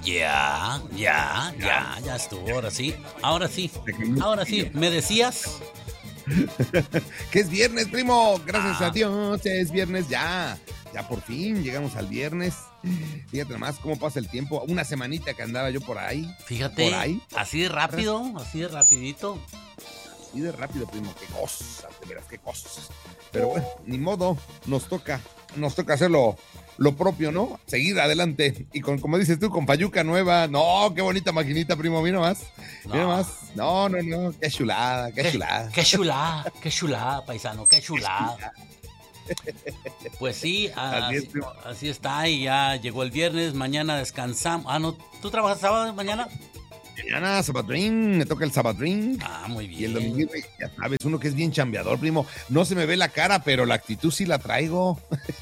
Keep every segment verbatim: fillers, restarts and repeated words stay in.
Ya, ya, ya, ya estuvo, ahora sí, ahora sí, ahora sí, ¿me decías? Que es viernes, primo, gracias Ah. a Dios, es viernes ya, ya por fin llegamos al viernes. Fíjate nomás cómo pasa el tiempo, una semanita que andaba yo por ahí. Fíjate, por ahí. así de rápido, así de rapidito. Así de rápido, primo, qué cosas, de veras, qué cosas. Pero bueno, ni modo, nos toca, nos toca hacerlo lo propio, ¿no? Seguir adelante. Y con, como dices tú, con Fayuca nueva. No, qué bonita maquinita, primo, mira más. No. Mira más. No, no, no, qué chulada, qué, Qué chulada. Qué chulada, qué chulada, paisano, qué chulada. Pues sí, Así es, así, primo. así está, y ya llegó el viernes, mañana descansamos. Ah, no, ¿tú trabajas sábado mañana? Mañana, Sabadrín, me toca el Sabadrín. Ah, muy Y el bien. domingo, ya sabes, uno que es bien chambeador, primo. No se me ve la cara, pero la actitud sí la traigo.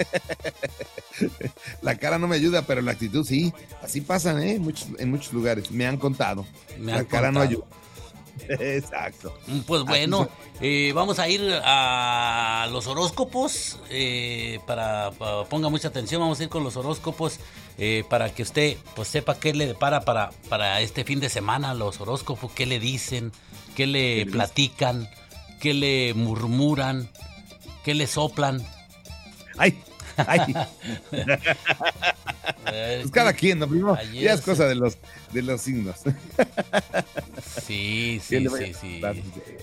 La cara no me ayuda, pero la actitud sí. Así pasan, ¿eh? Muchos, en muchos lugares. Me han contado. Me la han cara no contado. ayuda. Exacto. Pues Así bueno, son. eh, vamos a ir a los horóscopos, eh, para, para ponga mucha atención, vamos a ir con los horóscopos, eh, para que usted pues sepa qué le depara para, para este fin de semana, los horóscopos, qué le dicen, qué le ¿Qué le platican, qué le murmuran, qué le soplan. Ay, ay. Eh, Pues cada quien, ¿no, primo? ayer Ya es se- cosa de los, de los signos. Sí, ¿Qué sí, le vaya sí, a sí. pasar?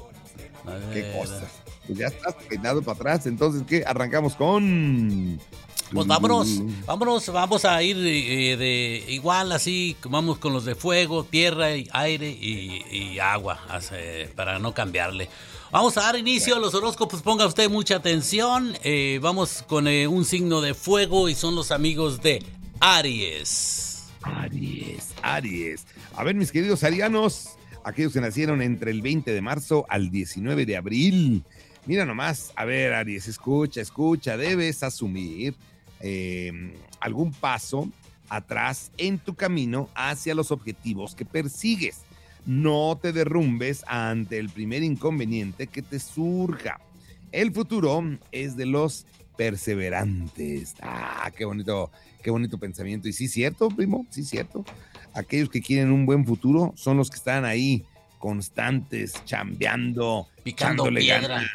A Qué ver, cosa. Pues ya estás peinado para atrás. Entonces, ¿qué? Arrancamos con... Pues vámonos, vámonos, vamos a ir eh, de igual así, vamos con los de fuego, tierra, y aire y, y agua, hace- para no cambiarle. Vamos a dar inicio a los horóscopos, ponga usted mucha atención. Eh, vamos con eh, un signo de fuego y son los amigos de Aries. Aries, Aries. A ver, mis queridos arianos, aquellos que nacieron entre el veinte de marzo al diecinueve de abril. Mira nomás, a ver, Aries, escucha, escucha, debes asumir eh, algún paso atrás en tu camino hacia los objetivos que persigues. No te derrumbes ante el primer inconveniente que te surja. El futuro es de los perseverantes. Ah, qué bonito, qué bonito pensamiento. Y sí, cierto, primo, sí, cierto. Aquellos que quieren un buen futuro son los que están ahí, constantes, chambeando, Picando echándole piedra. ganas.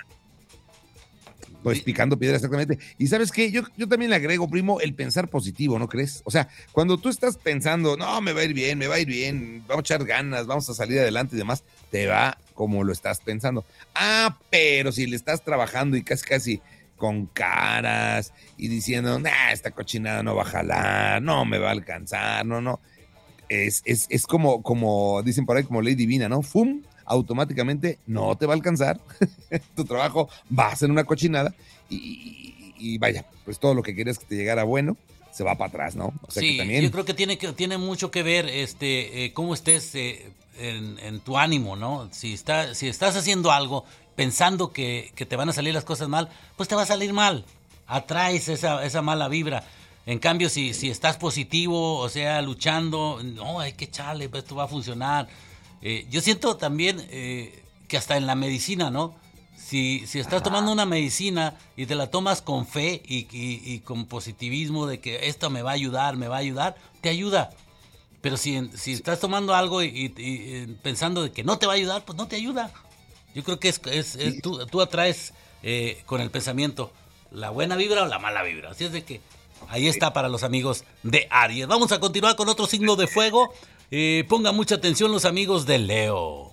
Pues picando piedra, exactamente. Y ¿sabes qué? Yo, yo también le agrego, primo, el pensar positivo, ¿no crees? O sea, cuando tú estás pensando, no, me va a ir bien, me va a ir bien, vamos a echar ganas, vamos a salir adelante y demás, te va como lo estás pensando. Ah, pero si le estás trabajando y casi, casi con caras y diciendo, nah, esta cochinada no va a jalar, no me va a alcanzar, no, no. Es, es, es como, como dicen por ahí, como ley divina, ¿no? ¡Fum! Automáticamente no te va a alcanzar, tu trabajo va a ser una cochinada y, y, y vaya, pues todo lo que querías que te llegara bueno se va para atrás, ¿no? O sea Sí, que también... yo creo que tiene que tiene mucho que ver este eh, cómo estés eh, en, en tu ánimo, ¿no? Si está, si estás haciendo algo pensando que, que te van a salir las cosas mal, pues te va a salir mal. Atraes esa, esa mala vibra. En cambio, si, si estás positivo, o sea, luchando, no, hay que echarle, pues esto va a funcionar. Eh, yo siento también eh, que hasta en la medicina, ¿no? Si, si estás tomando una medicina y te la tomas con fe y, y, y con positivismo de que esto me va a ayudar, me va a ayudar, te ayuda. Pero si, si estás tomando algo y, y, y pensando de que no te va a ayudar, pues no te ayuda. Yo creo que es, es, es Sí. tú, tú atraes eh, con el pensamiento la buena vibra o la mala vibra. Así es de que ahí está para los amigos de Aries. Vamos a continuar con otro signo de fuego. Eh, pongan mucha atención los amigos de Leo.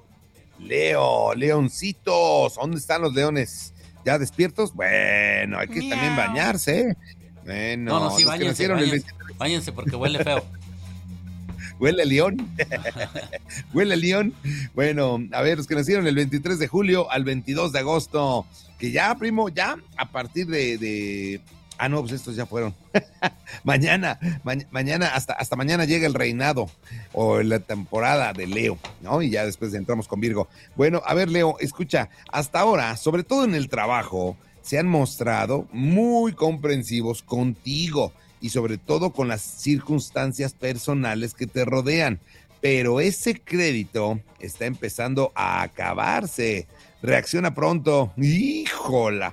Leo, leoncitos, ¿dónde están los leones? ¿Ya despiertos? Bueno, hay que Miau. también bañarse, ¿eh? Bueno, No, no, sí, los que váyanse, nacieron el váyanse, veintitrés, váyanse porque huele feo. huele a león, huele a león. Bueno, a ver, los que nacieron el veintitrés de julio al veintidós de agosto, que ya, primo, ya a partir de... de... Ah, no, pues estos ya fueron. mañana, ma- mañana, hasta, hasta mañana llega el reinado o la temporada de Leo, ¿no? Y ya después entramos con Virgo. Bueno, a ver, Leo, escucha, hasta ahora, sobre todo en el trabajo, se han mostrado muy comprensivos contigo y sobre todo con las circunstancias personales que te rodean. Pero ese crédito está empezando a acabarse. Reacciona pronto. ¡Híjola!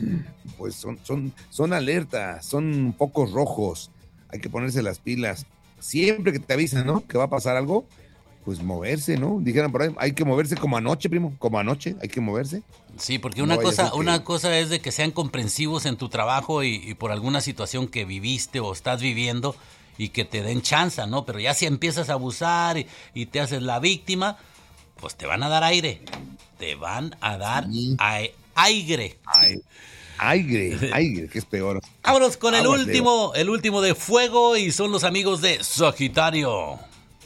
Pues son, son, son alertas, son focos rojos. Hay que ponerse las pilas. siempre que te avisan, ¿no? Que va a pasar algo, pues moverse, ¿no? Dijeron por ahí, hay que moverse como anoche, primo, como anoche, hay que moverse. Sí, porque una No cosa, que... una cosa es de que sean comprensivos en tu trabajo y, y por alguna situación que viviste o estás viviendo y que te den chance, ¿no? Pero ya si empiezas a abusar y, y te haces la víctima, pues te van a dar aire, te van a dar sí. aire. Aire, aire, aire, que es peor. Vámonos con el último, el último de fuego y son los amigos de Sagitario.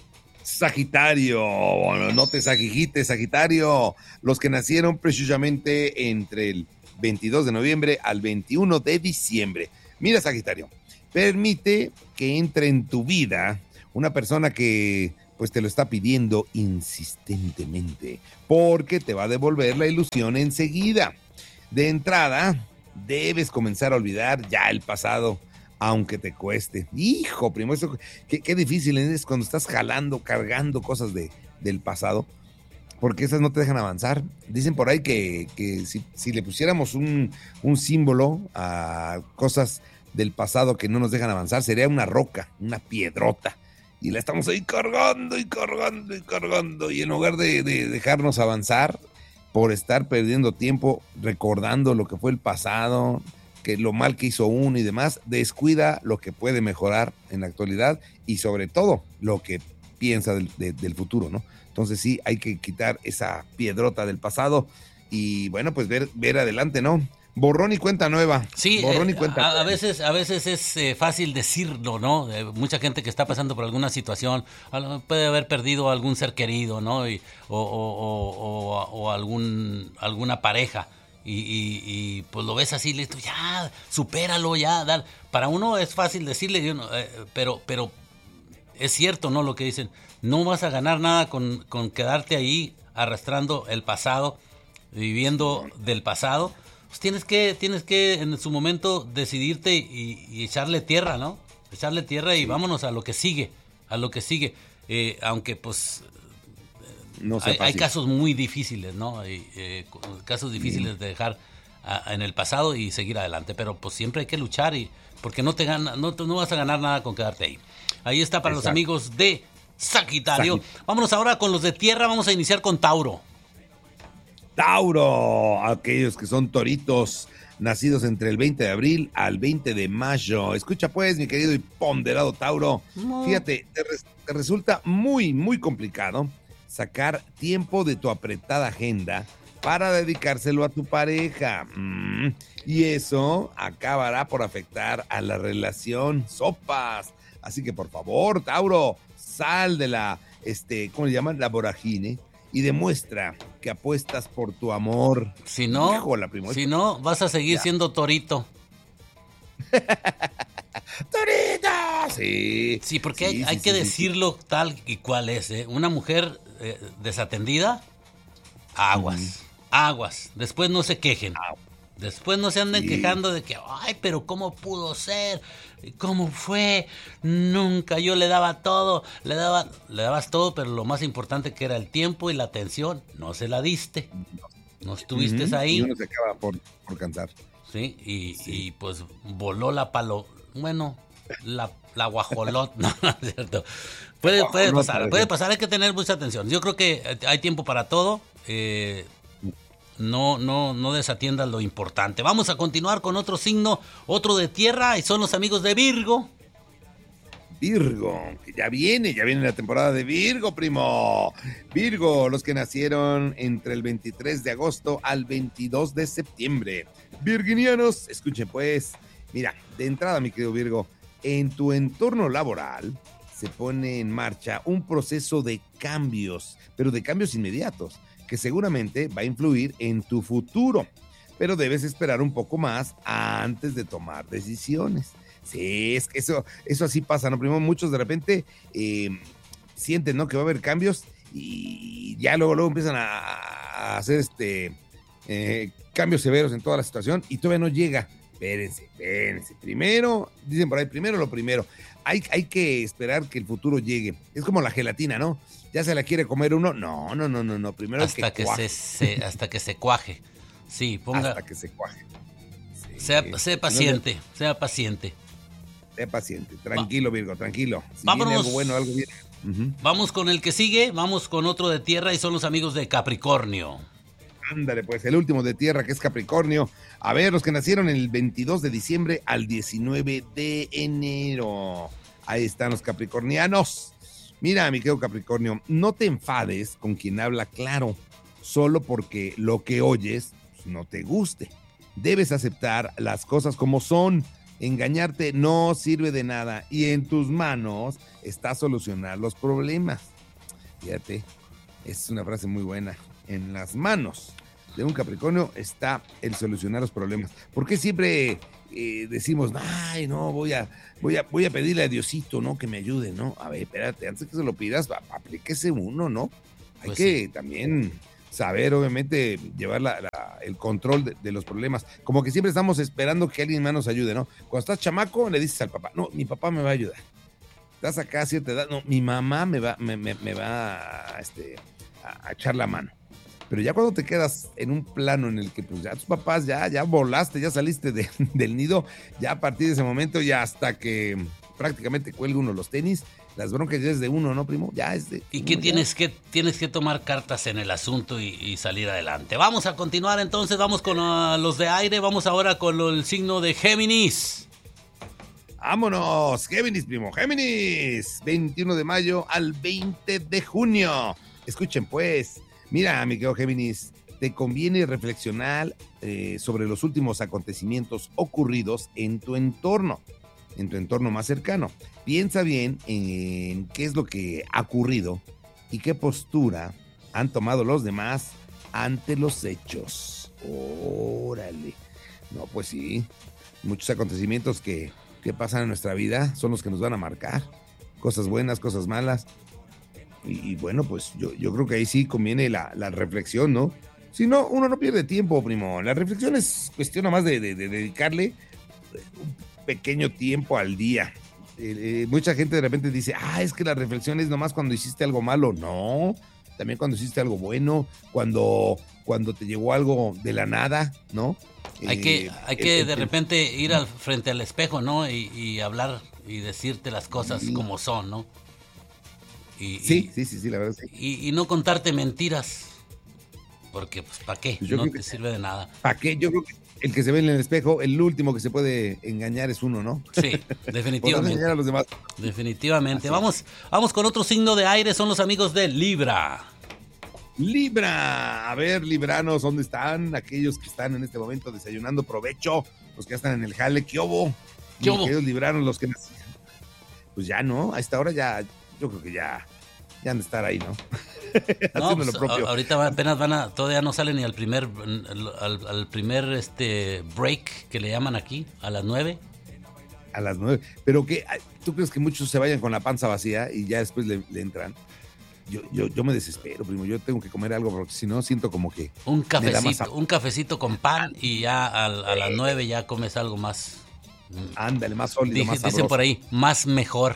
Sagitario, bueno, no te sagigites, Sagitario. Los que nacieron precisamente entre el veintidós de noviembre al veintiuno de diciembre. Mira, Sagitario, permite que entre en tu vida una persona que pues te lo está pidiendo insistentemente, porque te va a devolver la ilusión enseguida. De entrada, debes comenzar a olvidar ya el pasado, aunque te cueste. Hijo, primo, eso, qué, qué difícil es cuando estás jalando, cargando cosas de, del pasado, porque esas no te dejan avanzar. Dicen por ahí que, que si, si le pusiéramos un, un símbolo a cosas del pasado que no nos dejan avanzar, sería una roca, una piedrota. Y la estamos ahí cargando y cargando y cargando. Y en lugar de, de dejarnos avanzar por estar perdiendo tiempo recordando lo que fue el pasado, que lo mal que hizo uno y demás, descuida lo que puede mejorar en la actualidad y sobre todo lo que piensa del, de, del futuro, ¿no? Entonces sí, hay que quitar esa piedrota del pasado y bueno, pues ver, ver adelante, ¿no? Borrón y cuenta nueva. Sí, borrón eh, y cuenta a, a veces a veces es eh, fácil decirlo, ¿no? Eh, mucha gente que está pasando por alguna situación puede haber perdido algún ser querido, ¿no? Y, o, o, o, o, o algún alguna pareja y, y, y pues lo ves así, listo, ya, supéralo, ya, dar. Para uno es fácil decirle, eh, pero pero es cierto, ¿no? Lo que dicen, no vas a ganar nada con, con quedarte ahí arrastrando el pasado, viviendo del pasado. Pues tienes que, tienes que en su momento decidirte y, y echarle tierra, ¿no? Echarle tierra y sí. Vámonos a lo que sigue, a lo que sigue. Eh, aunque pues no hay, hay casos muy difíciles, ¿no? Hay, eh, casos difíciles sí. de dejar a, a en el pasado y seguir adelante. Pero pues siempre hay que luchar y porque no te gana, no, no vas a ganar nada con quedarte ahí. Ahí está para Exacto. los amigos de Sagitario. Sagit- Vámonos ahora con los de tierra. Vamos a iniciar con Tauro. Tauro, aquellos que son toritos, nacidos entre el veinte de abril al veinte de mayo. Escucha pues, mi querido y ponderado Tauro, no. fíjate, te, res, te resulta muy, muy complicado sacar tiempo de tu apretada agenda para dedicárselo a tu pareja. Mm, y eso acabará por afectar a la relación. Sopas. Así que por favor, Tauro, sal de la, este, ¿cómo le llaman? La vorágine. Y demuestra que apuestas por tu amor. Si no, Híjola, si no vas a seguir ya. siendo torito. ¡Torito! Sí. Sí, porque sí, hay, hay sí, que sí, decirlo sí. tal y cual es. ¿eh? Una mujer eh, desatendida, aguas, mm. aguas. Después no se quejen. Ah. Después no se anden sí. quejando de que, ay, pero ¿cómo pudo ser? ¿Cómo fue? Nunca, yo le daba todo, le daba, le dabas todo, pero lo más importante que era el tiempo y la atención, no se la diste, no estuviste uh-huh. ahí. Y uno se acaba por, por cansar. Sí, y, sí. y pues voló la palo, bueno, la, la guajolot, no, no es cierto. Puede, puede pasar, puede pasar, hay que tener mucha atención. Yo creo que hay tiempo para todo, eh, No, no, no desatiendas lo importante. Vamos a continuar con otro signo, otro de tierra, y son los amigos de Virgo. Virgo, que ya viene, ya viene la temporada de Virgo, primo. Virgo, los que nacieron entre el veintitrés de agosto al veintidós de septiembre. Virginianos, escuchen pues. Mira, de entrada, mi querido Virgo, en tu entorno laboral se pone en marcha un proceso de cambios, pero de cambios inmediatos, que seguramente va a influir en tu futuro, pero debes esperar un poco más antes de tomar decisiones. Sí, es que eso, eso así pasa, ¿no? Primero, muchos de repente eh, sienten, ¿no?, que va a haber cambios y ya luego, luego empiezan a, a hacer este eh, cambios severos en toda la situación y todavía no llega. Espérense, espérense. Primero, dicen por ahí, primero lo primero. Hay, hay que esperar que el futuro llegue. Es como la gelatina, ¿no? ¿Ya se la quiere comer uno? No, no, no, no, no. Primero hasta hay que, que cuaje. Se, se, hasta que se cuaje. Sí, ponga. Hasta que se cuaje. Sí. Sea, sea paciente, sea paciente. sé paciente. Tranquilo, Virgo, tranquilo. Si Vámonos. viene algo bueno, algo bien. Uh-huh. Vamos con el que sigue, vamos con otro de tierra y son los amigos de Capricornio. Ándale, pues el último de tierra que es Capricornio. A ver, los que nacieron el veintidós de diciembre al diecinueve de enero. Ahí están los capricornianos. Mira, mi querido Capricornio, no te enfades con quien habla claro, solo porque lo que oyes pues, no te guste. Debes aceptar las cosas como son. Engañarte no sirve de nada y en tus manos está solucionar los problemas. Fíjate, es una frase muy buena. En las manos de un Capricornio está el solucionar los problemas. ¿Por qué siempre eh, decimos, ay, no, voy a, voy a, voy a pedirle a Diosito, ¿no? Que me ayude, ¿no? A ver, espérate, antes que se lo pidas, aplíquese uno, ¿no? Hay pues que sí. también saber, obviamente, llevar la, la, el control de, de los problemas. Como que siempre estamos esperando que alguien más nos ayude, ¿no? Cuando estás chamaco, le dices al papá, no, mi papá me va a ayudar. Estás acá a cierta edad, no, mi mamá me va, me, me, me va a, este, a, a echar la mano. Pero ya cuando te quedas en un plano en el que pues ya tus papás ya, ya volaste, ya saliste de, del nido, ya a partir de ese momento, ya hasta que prácticamente cuelga uno los tenis, las broncas ya es de uno, ¿no, primo? Ya es de ¿Y qué tienes que tienes que tomar cartas en el asunto y, y salir adelante? Vamos a continuar entonces, vamos con uh, los de aire, vamos ahora con lo, el signo de Géminis. ¡Vámonos! Géminis, primo, Géminis, veintiuno de mayo al veinte de junio. Escuchen pues. Mira, mi querido Géminis, te conviene reflexionar eh, sobre los últimos acontecimientos ocurridos en tu entorno, en tu entorno más cercano. Piensa bien en qué es lo que ha ocurrido y qué postura han tomado los demás ante los hechos. Órale. No, pues sí, muchos acontecimientos que, que pasan en nuestra vida son los que nos van a marcar. Cosas buenas, cosas malas. Y, y bueno, pues yo, yo creo que ahí sí conviene la, la reflexión, ¿no? Si no, uno no pierde tiempo, primo. La reflexión es cuestión nada más de, de, de dedicarle un pequeño tiempo al día. Eh, eh, mucha gente de repente dice, ah, es que la reflexión es nomás cuando hiciste algo malo. No, también cuando hiciste algo bueno, cuando, cuando te llegó algo de la nada, ¿no? Hay eh, que, hay el, que el, de repente ir al frente al espejo, ¿no? Y, y hablar y decirte las cosas sí. como son, ¿no? Y, sí, y, sí, sí, sí, la verdad sí. Y, y no contarte mentiras, porque pues ¿para qué? Pues no te que, sirve de nada. ¿Para qué? Yo creo que el que se ve en el espejo, el último que se puede engañar es uno, ¿no? Sí, definitivamente. engañar a los demás. Definitivamente. Así vamos, vamos con otro signo de aire, son los amigos de Libra. Libra, a ver, libranos, ¿dónde están? Aquellos que están en este momento desayunando, provecho, los que ya están en el jale, ¿qué hubo? ¿Qué hubo? Aquellos libranos, los que nacían. Pues ya, ¿no? A esta hora ya... Yo creo que ya, ya han de estar ahí, ¿no? No, pues, lo propio. Ahorita apenas van a, todavía no sale ni al primer, al, al primer este break que le llaman aquí, a las nueve. A las nueve. Pero que, ¿tú crees que muchos se vayan con la panza vacía y ya después le, le entran? Yo, yo, yo me desespero, primo. Yo tengo que comer algo porque si no siento como que un cafecito, un cafecito con pan y ya a, a las nueve ya comes algo más. Ándale, más sólido, Dije, más sabroso. Dicen por ahí, más mejor.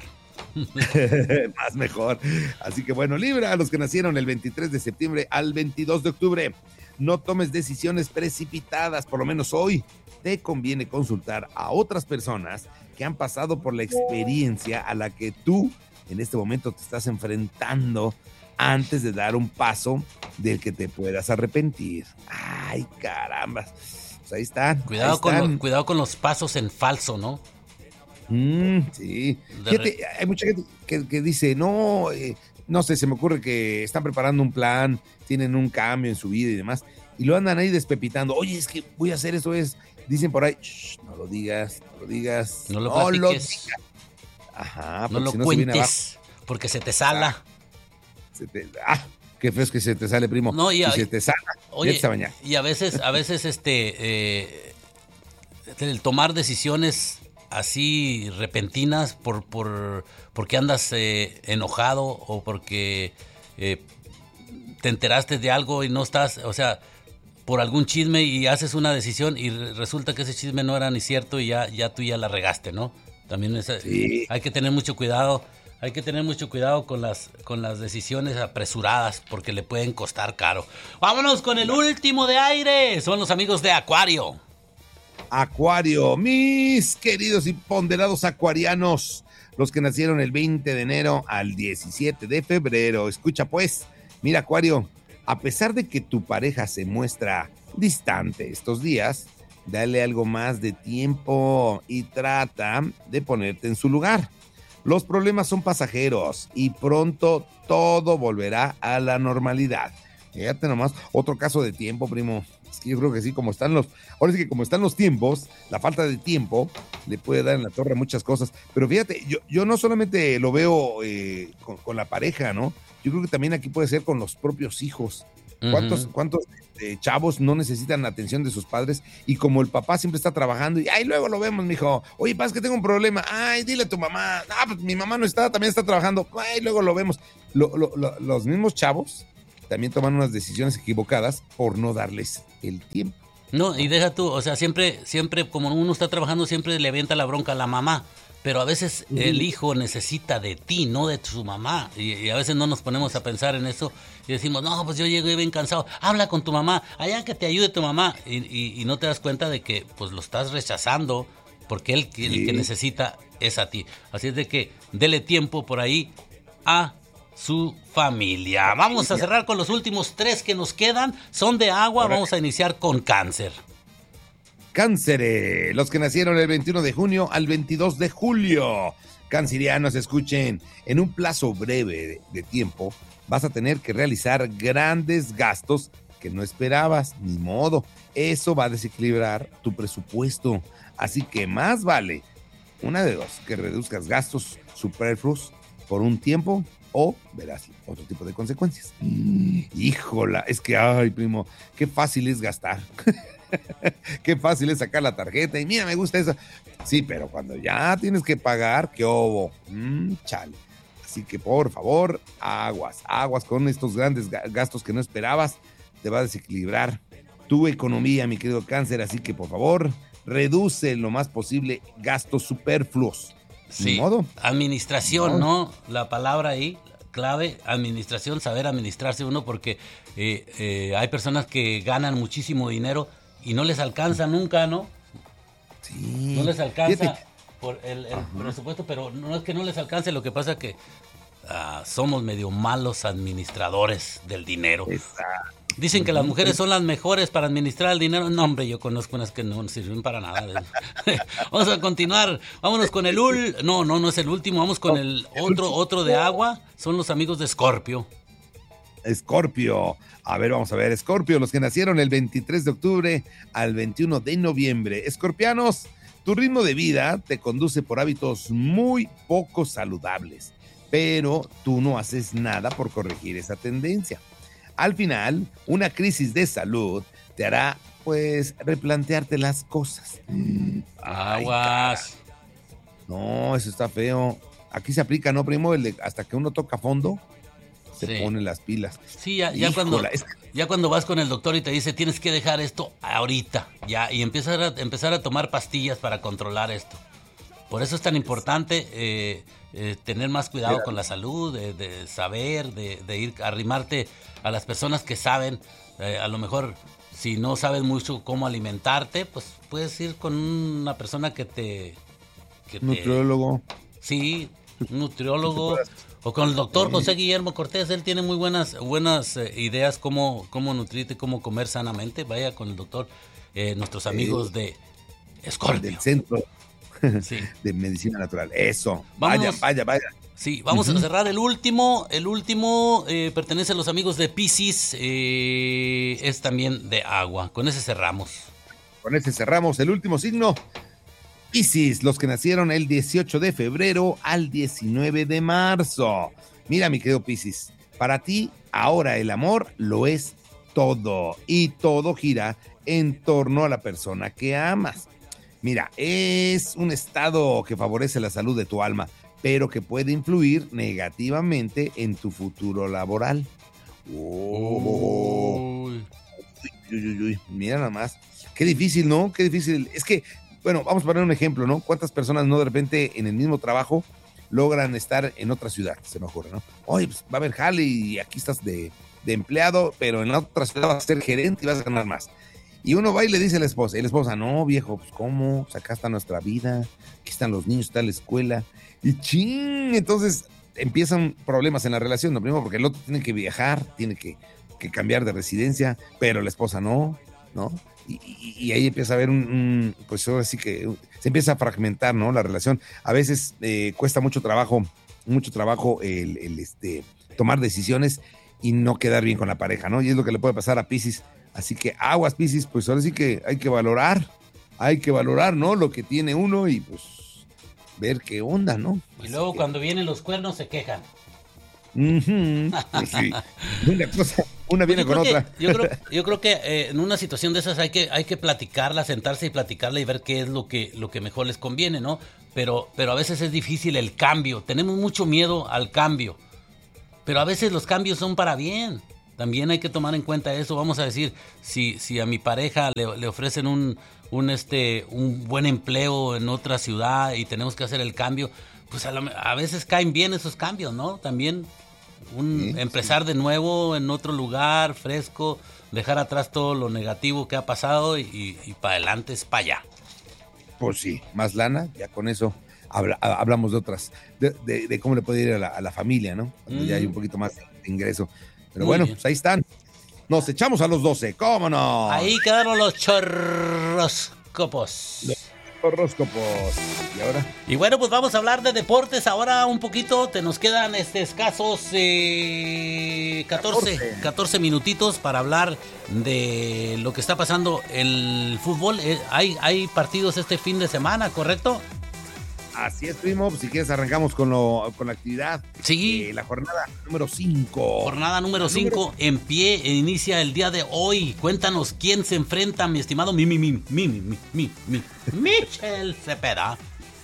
Más mejor. Así que bueno, Libra, a los que nacieron el veintitrés de septiembre al veintidós de octubre, no tomes decisiones precipitadas, por lo menos hoy. Te conviene consultar a otras personas que han pasado por la experiencia a la que tú en este momento te estás enfrentando antes de dar un paso del que te puedas arrepentir. Ay, caramba. Pues ahí están. Cuidado, ahí con están. Lo, cuidado con los pasos en falso, ¿no? Mm, sí. Fíjate, hay mucha gente que, que dice, no, eh, no sé, se me ocurre que están preparando un plan, tienen un cambio en su vida y demás, y lo andan ahí despepitando. Oye, es que voy a hacer eso, es. Dicen por ahí, no lo digas, no lo digas. No lo no platiques. Lo digas. Ajá, no lo si no cuentes, porque se te sala. Se te, ah, qué feo es que se te sale, primo. No, y, a, y se te sala. Oye, y a veces, a veces, este, eh, el tomar decisiones así repentinas por, por porque andas eh, enojado o porque eh, te enteraste de algo y no estás, o sea, por algún chisme y haces una decisión y resulta que ese chisme no era ni cierto y ya, ya tú ya la regaste, ¿no? También es, sí. Hay que tener mucho cuidado, hay que tener mucho cuidado con las, con las decisiones apresuradas porque le pueden costar caro. Vámonos con el último de aire, son los amigos de Acuario. Acuario, mis queridos y ponderados acuarianos, los que nacieron el veinte de enero al diecisiete de febrero. Escucha pues, mira Acuario, a pesar de que tu pareja se muestra distante estos días, dale algo más de tiempo y trata de ponerte en su lugar. Los problemas son pasajeros y pronto todo volverá a la normalidad. Fíjate nomás, otro caso de tiempo, primo. Es que yo creo que sí, como están los, ahora sí que como están los tiempos, la falta de tiempo le puede dar en la torre a muchas cosas. Pero fíjate, yo, yo no solamente lo veo eh, con, con la pareja, ¿no? Yo creo que también aquí puede ser con los propios hijos. ¿Cuántos, uh-huh. cuántos eh, chavos no necesitan la atención de sus padres? Y como el papá siempre está trabajando, y ay, luego lo vemos, mijo. Oye, papá, es que tengo un problema. Ay, dile a tu mamá. Ah, pues mi mamá no está, también está trabajando. Ay, luego lo vemos. Lo, lo, lo, los mismos chavos también toman unas decisiones equivocadas por no darles el tiempo. No, y deja tú, o sea, siempre, siempre, como uno está trabajando, siempre le avienta la bronca a la mamá. Pero a veces uh-huh. el hijo necesita de ti, no de su mamá. Y, y a veces no nos ponemos a pensar en eso y decimos, no, pues yo llegué bien cansado. Habla con tu mamá, allá que te ayude tu mamá. Y, y, y no te das cuenta de que pues lo estás rechazando porque él sí. el que necesita es a ti. Así es de que dele tiempo por ahí a su familia. Vamos a cerrar con los últimos tres que nos quedan. Son de agua. Vamos a iniciar con Cáncer. Cáncer, los que nacieron el veintiuno de junio al veintidós de julio. Cancerianos, escuchen, en un plazo breve de, de tiempo vas a tener que realizar grandes gastos que no esperabas, ni modo. Eso va a desequilibrar tu presupuesto. Así que más vale, una de dos, que reduzcas gastos superfluos por un tiempo o verás otro tipo de consecuencias. Híjola, es que, ay, primo, qué fácil es gastar. Qué fácil es sacar la tarjeta y mira, me gusta eso. Sí, pero cuando ya tienes que pagar, ¿qué hubo? Mm, chale. Así que por favor, aguas, aguas con estos grandes gastos que no esperabas. Te va a desequilibrar tu economía, mi querido Cáncer. Así que por favor, reduce lo más posible gastos superfluos. Sí, Ni modo. Administración, ¿no? La palabra ahí, clave, administración, saber administrarse uno, porque eh, eh, hay personas que ganan muchísimo dinero y no les alcanza nunca, ¿no? Sí. No les alcanza Fíjate. por el, el presupuesto, pero no es que no les alcance, lo que pasa es que uh, somos medio malos administradores del dinero. Exacto. Dicen que las mujeres son las mejores para administrar el dinero. No, hombre, yo conozco unas que no sirven para nada. Vamos a continuar. Vámonos con el ul... No, no, no es el último. Vamos con el otro, otro de agua. Son los amigos de Escorpio. Escorpio. A ver, vamos a ver. Escorpio, los que nacieron el veintitrés de octubre al veintiuno de noviembre. Escorpianos, tu ritmo de vida te conduce por hábitos muy poco saludables, pero tú no haces nada por corregir esa tendencia. Al final, una crisis de salud te hará, pues, replantearte las cosas. Aguas. No, eso está feo. Aquí se aplica, ¿no, primo? El de hasta que uno toca fondo, se sí. ponen las pilas. Sí, ya, ya, cuando, ya cuando vas con el doctor y te dice, tienes que dejar esto ahorita, ya, y empezar a, empezar a tomar pastillas para controlar esto. Por eso es tan importante eh, eh, tener más cuidado con la salud, de, de saber, de, de ir a arrimarte a las personas que saben. Eh, a lo mejor, si no sabes mucho cómo alimentarte, pues puedes ir con una persona que te... Que nutriólogo. Te, sí, un nutriólogo. O con el doctor José Guillermo Cortés. Él tiene muy buenas, buenas eh, ideas cómo, cómo nutrirte, cómo comer sanamente. Vaya con el doctor, eh, nuestros amigos de Escorpio. Del centro. Sí. De medicina natural, eso, vaya, vamos, vaya, vaya. Sí, vamos uh-huh. a cerrar el último, el último eh, pertenece a los amigos de Piscis, eh, es también de agua, con ese cerramos. Con ese cerramos, el último signo, Piscis, los que nacieron el dieciocho de febrero al diecinueve de marzo. Mira, mi querido Piscis, para ti ahora el amor lo es todo, y todo gira en torno a la persona que amas. Mira, es un estado que favorece la salud de tu alma, pero que puede influir negativamente en tu futuro laboral. Oh. Uy, uy, uy, uy. Mira nada más. Qué difícil, ¿no? Qué difícil. Es que, bueno, vamos a poner un ejemplo, ¿no? ¿Cuántas personas no de repente en el mismo trabajo logran estar en otra ciudad? Se me ocurre, ¿no? Oye, pues va a haber jale y aquí estás de, de empleado, pero en la otra ciudad vas a ser gerente y vas a ganar más. Y uno va y le dice a la esposa, y la esposa, no, viejo, pues cómo, pues acá está nuestra vida, aquí están los niños, está la escuela, y ching, entonces empiezan problemas en la relación, ¿no? Primero porque el otro tiene que viajar, tiene que, que cambiar de residencia, pero la esposa no, ¿no? Y, y, y ahí empieza a haber un, un, pues ahora sí que se empieza a fragmentar, ¿no? La relación. A veces eh, cuesta mucho trabajo, mucho trabajo el, el este, tomar decisiones y no quedar bien con la pareja, ¿no? Y es lo que le puede pasar a Piscis. Así que aguas, Piscis, pues ahora sí que hay que valorar, hay que valorar, ¿no? Lo que tiene uno y pues ver qué onda, ¿no? Y luego que... cuando vienen los cuernos se quejan. Uh-huh. Pues sí. Una cosa, una viene pues con otra. Que, yo creo, yo creo que eh, en una situación de esas hay que, hay que platicarla, sentarse y platicarla y ver qué es lo que, lo que mejor les conviene, ¿no? Pero, pero a veces es difícil el cambio. Tenemos mucho miedo al cambio. Pero a veces los cambios son para bien. También hay que tomar en cuenta eso. Vamos a decir, si, si a mi pareja le, le ofrecen un, un, este, un buen empleo en otra ciudad y tenemos que hacer el cambio, pues a, lo, a veces caen bien esos cambios, ¿no? También un, sí, empezar sí. de nuevo en otro lugar, fresco, dejar atrás todo lo negativo que ha pasado y, y, y para adelante es para allá. Pues sí, más lana, ya con eso habla, hablamos de otras, de, de, de cómo le puede ir a la, a la familia, ¿no? Cuando mm. ya hay un poquito más de ingreso. Pero Muy bueno, bien. Pues ahí están. Nos echamos a los doce, ¿cómo no? Ahí quedaron los chorroscopos. Los horóscopos. ¿Y ahora? Y bueno, pues vamos a hablar de deportes ahora un poquito. Te nos quedan este, escasos eh, catorce, catorce minutitos para hablar de lo que está pasando en el fútbol. Eh, hay, hay partidos este fin de semana, ¿correcto? Así es, primo. Si quieres arrancamos con, lo, con la actividad. Sí. Eh, la jornada número cinco. Jornada número cinco en pie. Inicia el día de hoy. Cuéntanos quién se enfrenta, mi estimado mi, mi, mi, mi, mi, mi, mi, Michel Cepeda.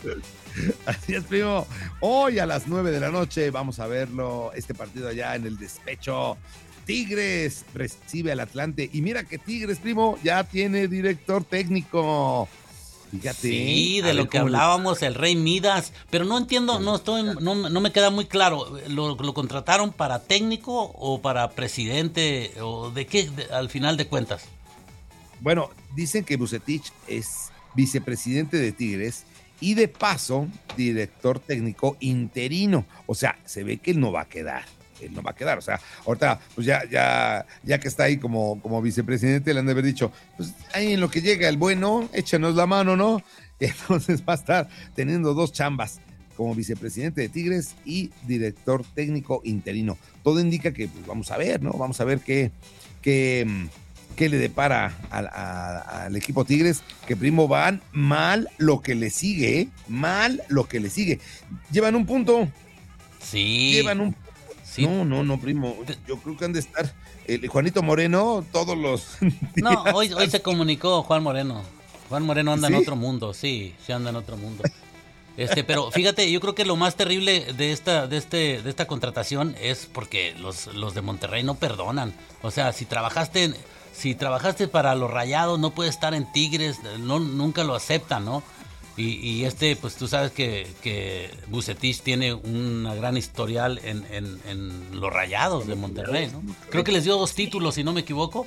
Así es, primo. Hoy a las nueve de la noche vamos a verlo. Este partido allá en el despecho. Tigres recibe al Atlante. Y mira que Tigres, primo, ya tiene director técnico. Fíjate, sí, de lo que hablábamos, el Rey Midas, pero no entiendo, no estoy, no, no me queda muy claro, ¿lo, lo contrataron para técnico o para presidente o de qué de, al final de cuentas? Bueno, dicen que Vucetich es vicepresidente de Tigres y de paso director técnico interino, o sea, se ve que él no va a quedar. Él no va a quedar, o sea, ahorita, pues ya, ya, ya que está ahí como, como vicepresidente, le han de haber dicho, pues ahí en lo que llega el bueno, échanos la mano, ¿no? Entonces va a estar teniendo dos chambas, como vicepresidente de Tigres y director técnico interino. Todo indica que, pues vamos a ver, ¿no? Vamos a ver qué, qué, qué le depara al, a, al equipo Tigres, que primo van mal lo que le sigue, ¿eh? Mal lo que le sigue. Llevan un punto. Sí. Llevan un punto. Sí. No, no, no, primo. Yo creo que han de estar el Juanito Moreno todos los días. No, hoy, hoy se comunicó Juan Moreno. Juan Moreno anda ¿Sí? en otro mundo, sí, sí anda en otro mundo. Este, pero fíjate, yo creo que lo más terrible de esta, de este, de esta contratación es porque los, los de Monterrey no perdonan. O sea, si trabajaste, en, si trabajaste para los Rayados, no puedes estar en Tigres, no, nunca lo aceptan, ¿no? Y, y este, pues tú sabes que, que Vucetich tiene una gran historial en, en, en los Rayados de Monterrey, ¿no? Creo que les dio dos títulos, si no me equivoco.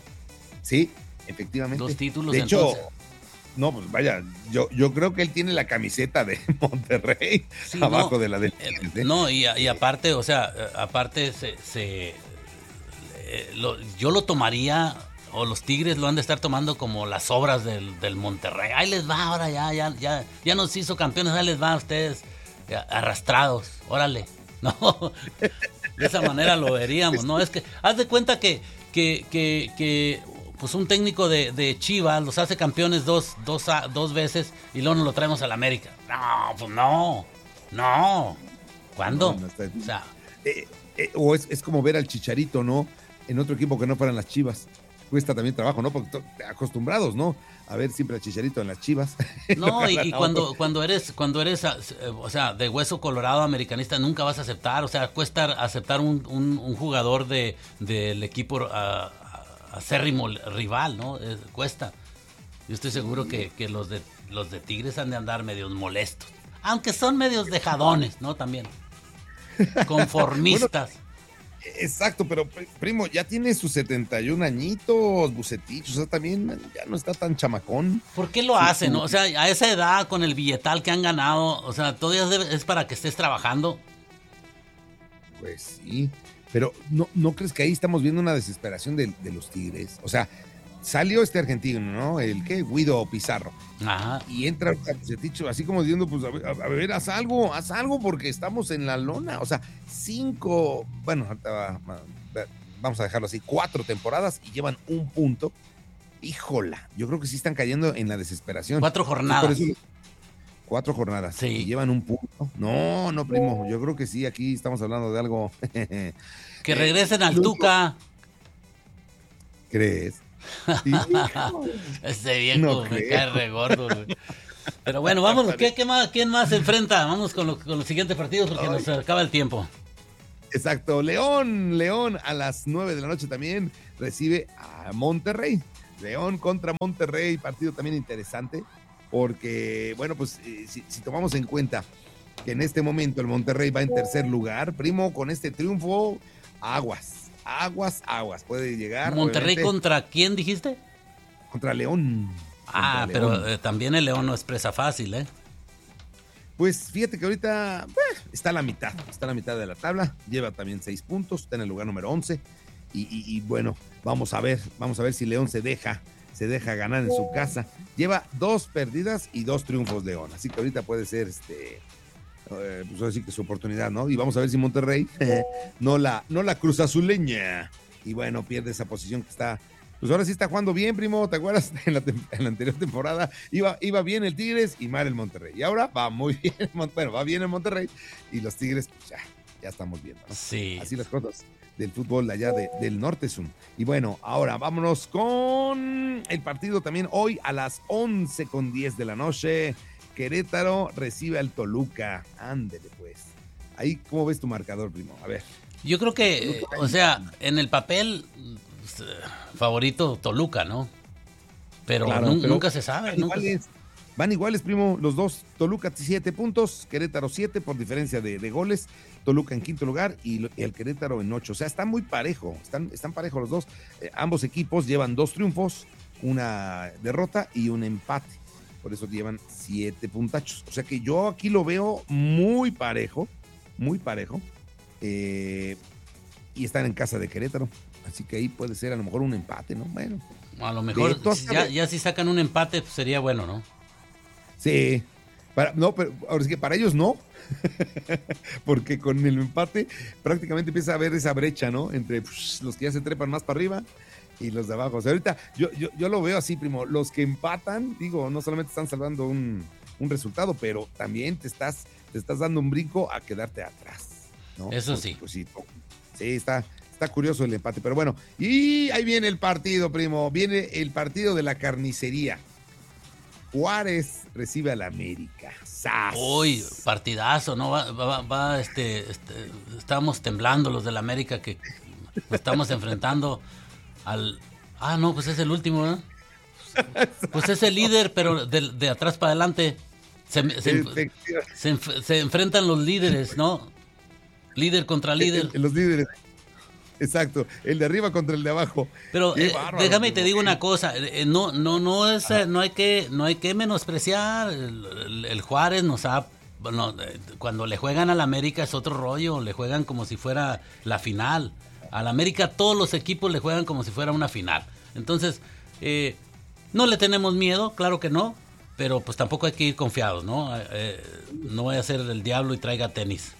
Sí, efectivamente. Dos títulos. De hecho, entonces. no, pues vaya, yo, yo creo que él tiene la camiseta de Monterrey sí, abajo no, de la del eh, No, y, y aparte, o sea, aparte se, se eh, lo, yo lo tomaría... O los Tigres lo han de estar tomando como las obras del, del Monterrey. Ahí les va, ahora ya, ya, ya, ya nos hizo campeones, ahí les va a ustedes arrastrados, órale. No, de esa manera lo veríamos, ¿no? Es que, haz de cuenta que, que, que, que pues un técnico de, de Chivas los hace campeones dos, dos, dos veces y luego nos lo traemos a la América. No, pues no, no. ¿Cuándo? No, no está... O sea, eh, eh, o es, es como ver al Chicharito, ¿no? En otro equipo que no fueran las Chivas. Cuesta también trabajo, ¿no? Porque acostumbrados, ¿no? A ver siempre a Chicharito en las Chivas. No, y, y cuando, cuando eres, cuando eres, o sea, de hueso colorado americanista, nunca vas a aceptar, o sea, cuesta aceptar un, un, un jugador de del equipo a, acérrimo rival, ¿no? Es, cuesta. Yo estoy seguro que, que los de los de Tigres han de andar medios molestos. Aunque son medios dejadones, ¿no? También. Conformistas. Bueno, Exacto, pero primo, ya tiene sus setenta y un añitos, Bucetich, o sea, también ya no está tan chamacón. ¿Por qué lo Sí, hacen? sí. ¿No? O sea, a esa edad, con el billetal que han ganado, o sea, todavía es para que estés trabajando. Pues sí, pero ¿no, no crees que ahí estamos viendo una desesperación de, de los Tigres? O sea, salió este argentino, ¿no? El que Guido Pizarro. Ajá. Y entra Bucetich así como diciendo, pues a ver, a ver, haz algo, haz algo porque estamos en la lona. O sea, cinco, bueno, vamos a dejarlo así, cuatro temporadas y llevan un punto. Híjola, yo creo que sí están cayendo en la desesperación. Cuatro jornadas. Sí, cuatro jornadas. Sí. Y llevan un punto. No, no, primo, yo creo que sí, aquí estamos hablando de algo. Que regresen al Tuca. ¿Crees? Este viejo No me creo. cae re gordo, güey. Pero bueno, vámonos. ¿Qué, qué más, ¿Quién más se enfrenta? Vamos con, lo, con los siguientes partidos porque Ay. nos acaba el tiempo. Exacto. León, León a las nueve de la noche también recibe a Monterrey. León contra Monterrey, partido también interesante porque, bueno, pues eh, si, si tomamos en cuenta que en este momento el Monterrey va en tercer lugar, primo, con este triunfo, aguas, aguas, aguas, puede llegar. ¿Monterrey contra quién dijiste? Contra León. Ah, contra pero León. Eh, también el León no es presa fácil, ¿eh? Pues fíjate que ahorita eh, está a la mitad, está a la mitad de la tabla, lleva también seis puntos, está en el lugar número once y, y, y bueno, vamos a ver, vamos a ver si León se deja, se deja ganar en su casa. Lleva dos perdidas y dos triunfos León, así que ahorita puede ser este, eh, pues así que su oportunidad, ¿no? Y vamos a ver si Monterrey eh, no la, no la Cruz Azuleña y bueno, pierde esa posición que está. Pues ahora sí está jugando bien, primo, ¿te acuerdas? En la, en la anterior temporada iba, iba bien el Tigres y mal el Monterrey. Y ahora va muy bien, bueno, va bien el Monterrey y los Tigres, pues ya, ya estamos viendo, ¿no? Sí. Así las cosas del fútbol allá de, del Norte Zoom. Y bueno, ahora vámonos con el partido también hoy a las once con diez de la noche. Querétaro recibe al Toluca. Ándele, pues. Ahí, ¿cómo ves tu marcador, primo? A ver. Yo creo que, o sea, en el papel favorito Toluca, ¿no? Pero, claro, nu- pero nunca se sabe. Van Nunca iguales, se... van iguales, primo, los dos. Toluca siete puntos, Querétaro siete por diferencia de, de goles. Toluca en quinto lugar y, lo, y el Querétaro en ocho. O sea, está muy parejo, están, están parejos los dos. Eh, ambos equipos llevan dos triunfos, una derrota y un empate. Por eso llevan siete puntachos. O sea que yo aquí lo veo muy parejo, muy parejo. Eh, y están en casa de Querétaro. Así que ahí puede ser a lo mejor un empate, ¿no? Bueno. A lo mejor, de, ya, ya si sacan un empate, pues sería bueno, ¿no? Sí. Para, no, pero ahora sí que para ellos no. Porque con el empate prácticamente empieza a haber esa brecha, ¿no? Entre pues, los que ya se trepan más para arriba y los de abajo. O sea, ahorita yo, yo, yo lo veo así, primo. Los que empatan, digo, no solamente están salvando un, un resultado, pero también te estás, te estás dando un brinco a quedarte atrás, ¿no? Eso Porque, sí. Pues, sí, sí, está... Está curioso el empate, pero bueno. Y ahí viene el partido, primo. Viene el partido de la carnicería. Juárez recibe al América. ¡Sas! Uy, partidazo, ¿no? Va, va, va este, este, estamos temblando los del América que nos estamos enfrentando al... Ah, no, pues es el último, ¿no? Pues es el líder, pero de, de atrás para adelante se, se, se, se, se enfrentan los líderes, ¿no? Líder contra líder. Los líderes. Exacto, el de arriba contra el de abajo. Pero eh, bárbaro, déjame te digo una cosa, eh, no, no, no es, eh, no hay que, no hay que menospreciar. El, el, el Juárez nos ha, bueno, eh, cuando le juegan al América es otro rollo, le juegan como si fuera la final. Al América todos los equipos le juegan como si fuera una final. Entonces, eh, no le tenemos miedo, claro que no, pero pues tampoco hay que ir confiados, ¿no? Eh, no voy a ser el diablo y traiga tenis.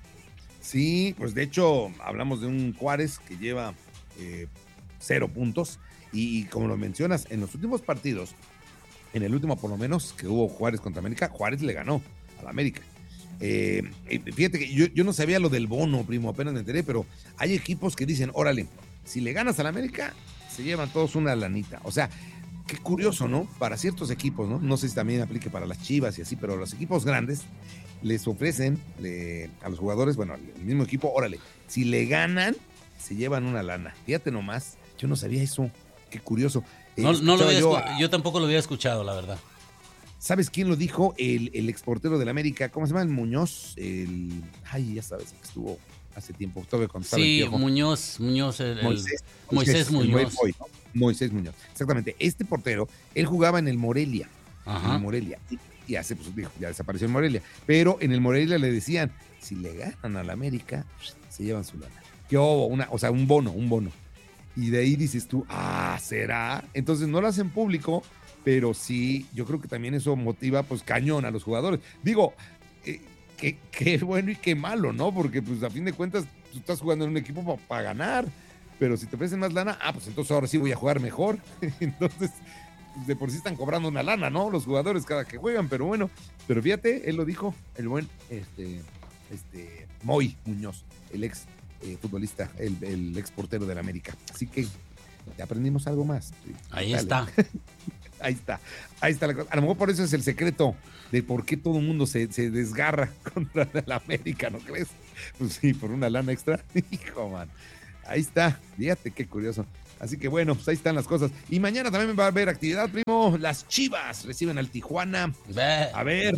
Sí, pues de hecho hablamos de un Juárez que lleva eh, cero puntos y, y como lo mencionas, en los últimos partidos, en el último por lo menos que hubo Juárez contra América, Juárez le ganó a la América. Eh, fíjate que yo, yo no sabía lo del bono, primo, apenas me enteré, pero hay equipos que dicen, órale, si le ganas a la América, se llevan todos una lanita. O sea, qué curioso, ¿no? Para ciertos equipos, ¿no? No sé si también aplique para las Chivas y así, pero los equipos grandes les ofrecen le, a los jugadores, bueno, al mismo equipo, órale, si le ganan, se llevan una lana. Fíjate nomás, yo no sabía eso, qué curioso. Eh, no, no lo había yo, escu- yo tampoco lo había escuchado, la verdad. ¿Sabes quién lo dijo? El, el exportero del América, ¿cómo se llama? El Muñoz, el... Ay, ya sabes, que estuvo hace tiempo, todavía cuando estaba Sí, el Piojo. Muñoz, Muñoz, el, Moisés, el, Moisés, Moisés Muñoz. Moy, ¿no? Moisés Muñoz, exactamente. Este portero, él jugaba en el Morelia, Ajá. en el Morelia, y, y hace, pues dijo, ya desapareció en Morelia, pero en el Morelia le decían, si le ganan al América, se llevan su lana. ¿Qué hubo? Una, o sea, un bono, un bono. Y de ahí dices tú, ah, ¿será? Entonces no lo hacen público, pero sí, yo creo que también eso motiva, pues, cañón a los jugadores. Digo, eh, qué, qué bueno y qué malo, ¿no? Porque, pues, a fin de cuentas, tú estás jugando en un equipo para pa ganar, pero si te ofrecen más lana, ah, pues entonces ahora sí voy a jugar mejor. Entonces, pues, de por sí están cobrando una lana, ¿no? Los jugadores cada que juegan, pero bueno, pero fíjate, él lo dijo, el buen, este, este, Moy Muñoz, el ex eh, futbolista, el, el ex portero del América. Así que ya aprendimos algo más. Ahí Dale. está. Ahí está, ahí está la cosa. A lo mejor por eso es el secreto de por qué todo el mundo se, se desgarra contra el América, ¿no crees? Pues sí, por una lana extra. Hijo, man. Ahí está, fíjate qué curioso. Así que bueno, pues ahí están las cosas. Y mañana también va a haber actividad, primo. Las Chivas reciben al Tijuana. Ve, A ver.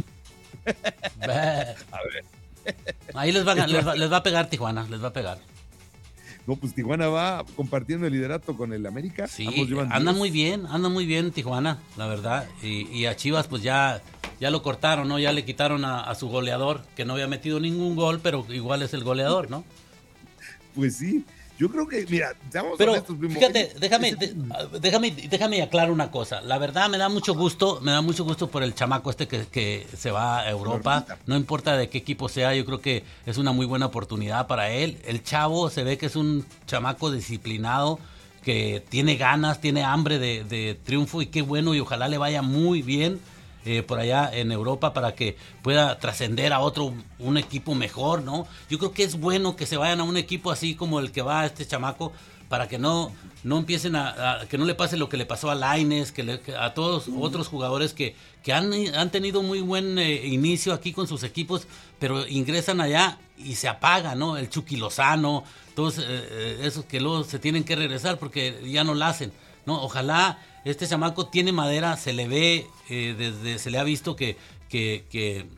ve. A ver. Ahí les va, a- les, va, les va a pegar Tijuana, les va a pegar. No, pues Tijuana va compartiendo el liderato con el América. Sí, Ambos llevan anda diez. muy bien, anda muy bien Tijuana, la verdad. Y, y a Chivas pues ya, ya lo cortaron, ¿no? Ya le quitaron a, a su goleador, que no había metido ningún gol, pero igual es el goleador, ¿no? Pues sí. Yo creo que, mira, seamos Pero honestos, primo. fíjate, déjame, Ese- de- déjame, déjame aclarar una cosa. La verdad me da mucho gusto, me da mucho gusto por el chamaco este que, que se va a Europa. Orbita. No importa de qué equipo sea, yo creo que es una muy buena oportunidad para él. El chavo se ve que es un chamaco disciplinado, que tiene ganas, tiene hambre de, de triunfo y qué bueno y ojalá le vaya muy bien. Eh, por allá en Europa para que pueda trascender a otro, un equipo mejor, ¿no? Yo creo que es bueno que se vayan a un equipo así como el que va a este chamaco para que no, no empiecen a, a- que no le pase lo que le pasó a Lainez, que, le- que a todos otros jugadores que, que han, han tenido muy buen eh, inicio aquí con sus equipos, pero ingresan allá y se apagan, ¿no? El Chucky Lozano, todos eh, eh, esos que luego se tienen que regresar porque ya no la hacen, ¿no? Ojalá este chamaco tiene madera, se le ve, eh, desde se le ha visto que, que, que,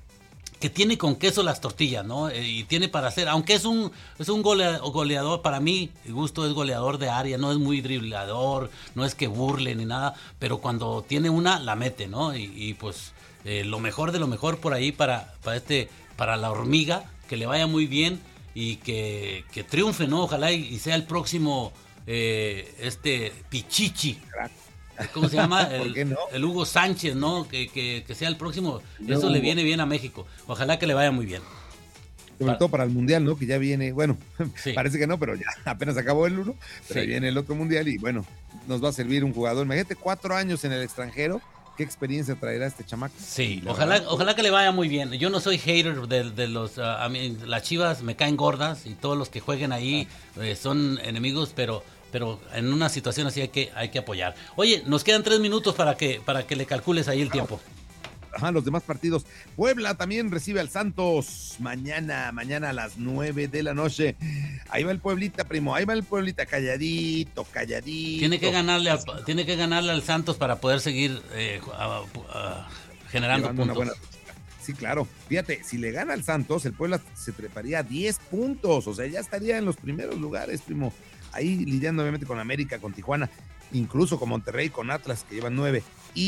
que tiene con queso las tortillas, ¿no? Eh, y tiene para hacer, aunque es un es un golea- goleador, para mí, el gusto es goleador de área, no es muy driblador, no es que burle ni nada, pero cuando tiene una, la mete, ¿no? Y, y pues eh, lo mejor de lo mejor por ahí para, para este, para la hormiga, que le vaya muy bien y que, que triunfe, ¿no? Ojalá y, y sea el próximo eh, este Pichichi. ¿Cómo se llama? ¿Por El, qué no? el Hugo Sánchez, ¿no? Que, que, que sea el próximo. No, Eso le Hugo. viene bien a México. Ojalá que le vaya muy bien. Sobre Para- todo para el Mundial, ¿no? Que ya viene, bueno, Sí. parece que no, pero ya apenas acabó el uno, pero Sí. viene el otro Mundial y bueno, nos va a servir un jugador. Imagínate, cuatro años en el extranjero, ¿qué experiencia traerá este chamaco? Sí, Y la ojalá, verdad, ojalá que le vaya muy bien. Yo no soy hater de, de los... ah, a mí, las Chivas me caen gordas y todos los que jueguen ahí eh, son enemigos, pero pero en una situación así hay que hay que apoyar. Oye, nos quedan tres minutos para que para que le calcules ahí el tiempo. Ajá, los demás partidos. Puebla también recibe al Santos mañana, mañana a las nueve de la noche. Ahí va el Pueblita, primo, ahí va el Pueblita, calladito, calladito. Tiene que ganarle al, tiene que ganarle al Santos para poder seguir eh, a- a- generando Llevando una puntos. buena rachita. Sí, claro. Fíjate, si le gana al Santos, el Puebla se treparía a diez puntos. O sea, ya estaría en los primeros lugares, primo. Ahí lidiando obviamente con América, con Tijuana, incluso con Monterrey, con Atlas, que llevan nueve.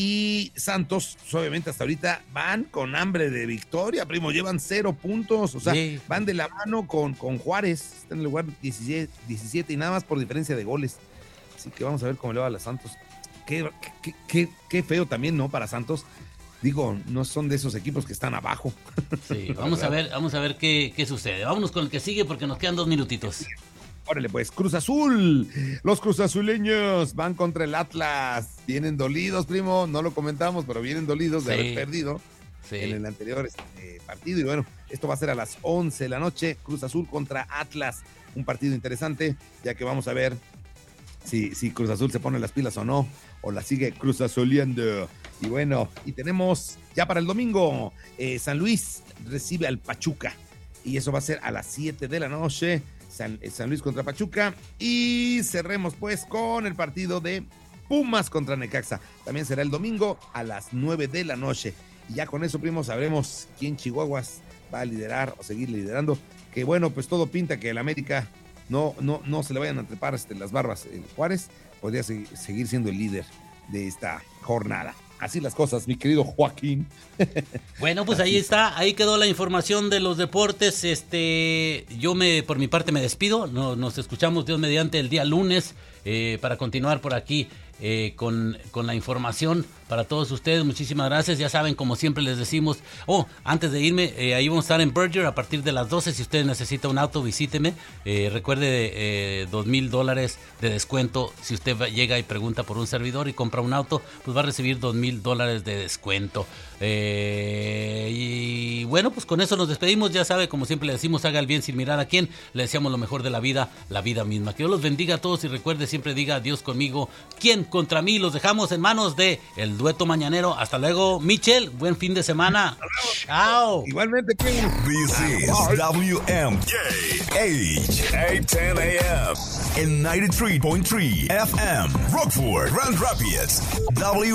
Y Santos, pues, obviamente hasta ahorita van con hambre de victoria, primo. Llevan cero puntos. O sea, Sí. van de la mano con, con Juárez. Está en el lugar diecisiete, diecisiete y nada más por diferencia de goles. Así que vamos a ver cómo le va a los Santos. Qué, qué, qué, qué feo también, ¿no? Para Santos. Digo, no son de esos equipos que están abajo. Sí, vamos a ver, vamos a ver qué, qué sucede. Vámonos con el que sigue porque nos quedan dos minutitos. Órale, pues, Cruz Azul. Los cruzazuleños van contra el Atlas. Vienen dolidos, primo. No lo comentamos, pero vienen dolidos de Sí. haber perdido Sí. en el anterior este, partido. Y bueno, esto va a ser a las once de la noche. Cruz Azul contra Atlas. Un partido interesante, ya que vamos a ver si, si Cruz Azul se pone las pilas o no, o la sigue Cruz Azuleando. Y bueno, y tenemos ya para el domingo, eh, San Luis recibe al Pachuca. Y eso va a ser a las siete de la noche. San, San Luis contra Pachuca. Y cerremos pues con el partido de Pumas contra Necaxa. También será el domingo a las nueve de la noche. Y ya con eso, primo, sabremos quién Chihuahuas va a liderar o seguir liderando que bueno, pues todo pinta que el América no, no, no se le vayan a trepar este, las barbas. El Juárez podría se, seguir siendo el líder de esta jornada. Así las cosas, mi querido Joaquín. Bueno, pues ahí está, ahí quedó la información de los deportes. Este, yo me, por mi parte me despido. No, nos escuchamos Dios mediante el día lunes eh, para continuar por aquí eh, con, con la información para todos ustedes. Muchísimas gracias. Ya saben, como siempre les decimos. Oh, antes de irme, eh, ahí vamos a estar en Berger a partir de las doce. Si usted necesita un auto, visíteme. Eh, recuerde, eh, dos mil dólares de descuento. Si usted llega y pregunta por un servidor y compra un auto, pues va a recibir dos mil dólares de descuento. Eh, y bueno, pues con eso nos despedimos. Ya sabe, como siempre le decimos, haga el bien sin mirar a quién. Le deseamos lo mejor de la vida, la vida misma. Que Dios los bendiga a todos y recuerde, siempre diga Dios conmigo, ¿quién contra mí? Los dejamos en manos de el Dueto Mañanero. Hasta luego, Michel. Buen fin de semana. Chao. Igualmente, King. This is W M K H eight ten A M in ninety-three point three F M, Rockford, Grand Rapids. W